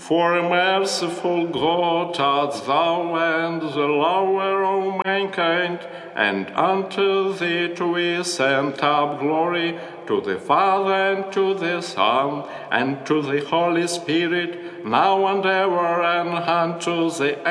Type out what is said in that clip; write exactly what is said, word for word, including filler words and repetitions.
For merciful God art thou, and the lover of mankind, and unto thee do we send up glory, to the Father, and to the Son, and to the Holy Spirit, now and ever, and unto the